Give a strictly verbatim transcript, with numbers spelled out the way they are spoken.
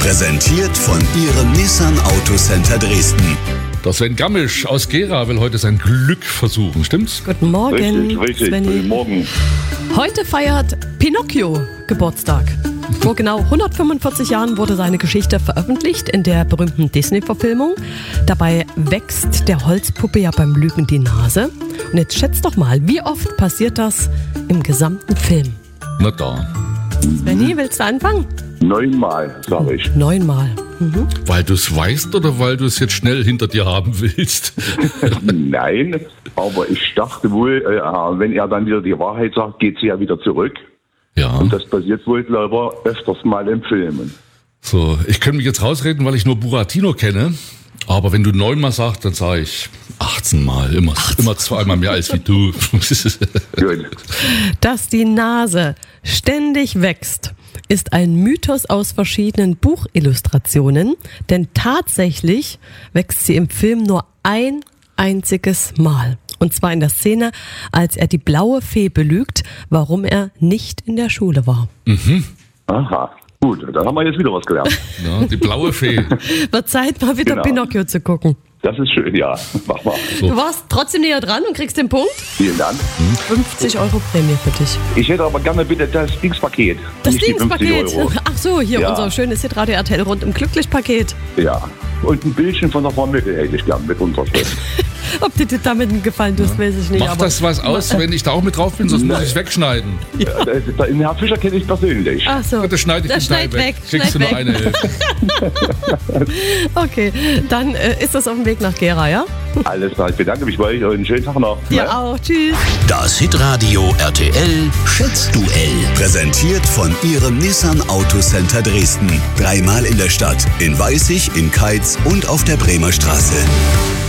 Präsentiert von Ihrem Nissan Autocenter Dresden. Der Sven Gammisch aus Gera will heute sein Glück versuchen, stimmt's? Guten Morgen, Richtig, richtig. Svenny. Guten Morgen. Heute feiert Pinocchio Geburtstag. Vor genau hundertfünfundvierzig Jahren wurde seine Geschichte veröffentlicht in der berühmten Disney-Verfilmung. Dabei wächst der Holzpuppe ja beim Lügen die Nase. Und jetzt schätzt doch mal, wie oft passiert das im gesamten Film? Na da. Svenny, willst du anfangen? Neunmal, sage ich. Neunmal. Mhm. Weil du es weißt oder weil du es jetzt schnell hinter dir haben willst? Nein, aber ich dachte wohl, äh, wenn er dann wieder die Wahrheit sagt, geht sie ja wieder zurück. Ja. Und das passiert wohl, glaube ich, öfters mal in Filmen. So, ich könnte mich jetzt rausreden, weil ich nur Buratino kenne. Aber wenn du neunmal sagst, dann sage ich achtzehn Mal. Immer, immer zweimal mehr als wie du. Gut. Dass die Nase ständig wächst, ist ein Mythos aus verschiedenen Buchillustrationen, denn tatsächlich wächst sie im Film nur ein einziges Mal. Und zwar in der Szene, als er die blaue Fee belügt, warum er nicht in der Schule war. Mhm. Aha, gut, dann haben wir jetzt wieder was gelernt. Ja, die blaue Fee. Wird Zeit, mal wieder Genau. Pinocchio zu gucken. Das ist schön, ja. Mach mal. Du warst trotzdem näher dran und kriegst den Punkt. Vielen Dank. fünfzig Euro Prämie für dich. Ich hätte aber gerne bitte das Dingspaket. Das nicht die fünfzig Dingspaket. Euro. Ach so, hier Ja. unser schönes Hitradio R T L rund im Glücklich-Paket. Ja. Und ein Bildchen von der Frau Mücke hätte ich gern mit unserer Schrift. Ob dir das damit einen Gefallen tust, weiß ich nicht. Macht aber das was aus, wenn ich da auch mit drauf bin? Sonst muss Nein. ich es wegschneiden. Ja. Den Herrn Fischer kenne ich persönlich. Ach so. Das schneide ich Das den Teil schneid weg. Kriegst schneid du nur weg. eine Hälfte. Okay, dann äh, ist das auf dem Weg nach Gera, ja? Alles klar, ich bedanke mich bei euch und einen schönen Tag noch. Dir Ne? auch. Tschüss. Das Hitradio R T L Schätzduell. Präsentiert von Ihrem Nissan Autocenter Dresden. Dreimal in der Stadt, in Weißig, in Keitz und auf der Bremer Straße.